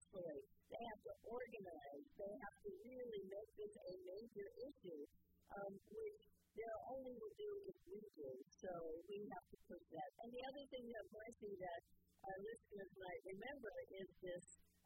successfully. They have to organize. They have to really make this a major issue, which they'll only will do if we do. So we have to push that. And the other thing that, Marcy, that our listeners might remember is this